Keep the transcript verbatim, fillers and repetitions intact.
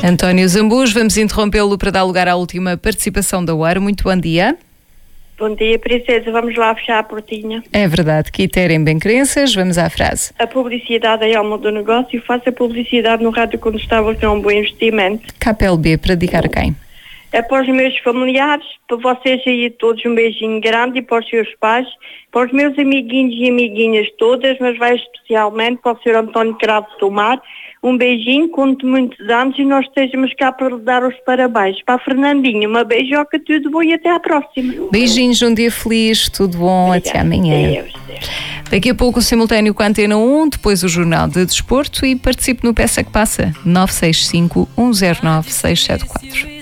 António Zambus, vamos interrompê-lo para dar lugar à última participação da hora. Muito bom dia. Bom dia, princesa. Vamos lá fechar a portinha. É verdade, que terem bem crenças. Vamos à frase. A publicidade é alma do negócio. Faça publicidade no rádio quando estava, que é um bom investimento. K P L B, para dedicar a quem? É para os meus familiares, para vocês aí todos um beijinho grande, e para os seus pais, para os meus amiguinhos e amiguinhas todas, mas vai especialmente para o senhor António Cravo Tomar. Um beijinho, conto muitos anos e nós estejamos cá para lhe dar os parabéns. Para a Fernandinha, uma beijoca, tudo bom e até à próxima. Beijinhos, um dia feliz, tudo bom, Obrigada. até amanhã. Deus, Deus. Daqui a pouco o simultâneo com a Antena um, depois o Jornal de Desporto e participe no Peça que Passa, nove seis cinco, um zero nove, seis sete quatro.